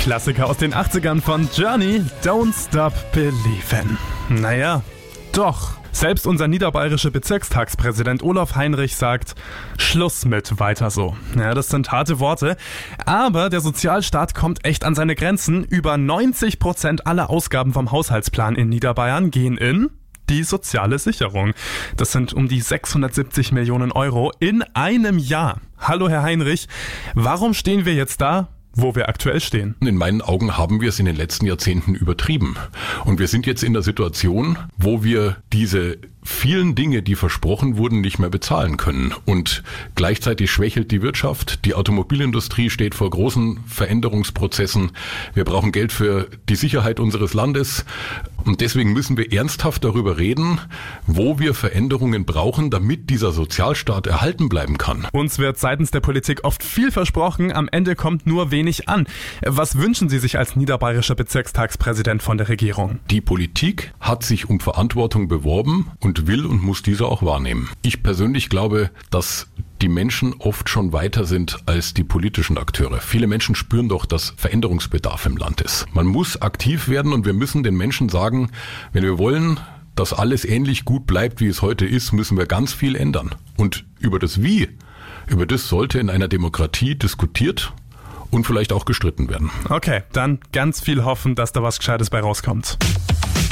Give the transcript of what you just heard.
Klassiker aus den 80ern von Journey, Don't Stop Believin'. Naja, doch. Selbst unser niederbayerischer Bezirkstagspräsident Olaf Heinrich sagt, Schluss mit weiter so. Ja, das sind harte Worte, aber der Sozialstaat kommt echt an seine Grenzen. Über 90% aller Ausgaben vom Haushaltsplan in Niederbayern gehen in die soziale Sicherung. Das sind um die 670 Millionen Euro in einem Jahr. Hallo Herr Heinrich, warum stehen wir jetzt da, wo wir aktuell stehen? In meinen Augen haben wir es in den letzten Jahrzehnten übertrieben. Und wir sind jetzt in der Situation, wo wir diese vielen Dinge, die versprochen wurden, nicht mehr bezahlen können. Und gleichzeitig schwächelt die Wirtschaft. Die Automobilindustrie steht vor großen Veränderungsprozessen. Wir brauchen Geld für die Sicherheit unseres Landes. Und deswegen müssen wir ernsthaft darüber reden, wo wir Veränderungen brauchen, damit dieser Sozialstaat erhalten bleiben kann. Uns wird seitens der Politik oft viel versprochen, am Ende kommt nur wenig an. Was wünschen Sie sich als niederbayerischer Bezirkstagspräsident von der Regierung? Die Politik hat sich um Verantwortung beworben und will und muss diese auch wahrnehmen. Ich persönlich glaube, dass die Menschen oft schon weiter sind als die politischen Akteure. Viele Menschen spüren doch, dass Veränderungsbedarf im Land ist. Man muss aktiv werden und wir müssen den Menschen sagen, wenn wir wollen, dass alles ähnlich gut bleibt, wie es heute ist, müssen wir ganz viel ändern. Und über das Wie, über das sollte in einer Demokratie diskutiert und vielleicht auch gestritten werden. Okay, dann ganz viel hoffen, dass da was Gescheites bei rauskommt.